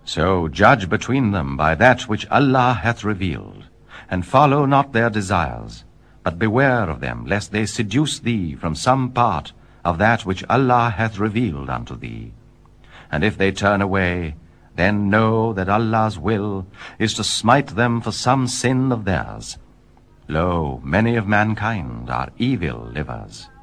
So judge between them by that which Allah hath revealed, and follow not their desires, but beware of them, lest they seduce thee from some part of that which Allah hath revealed unto thee. And if they turn away, then know that Allah's will is to smite them for some sin of theirs. Lo, many of mankind are evil livers.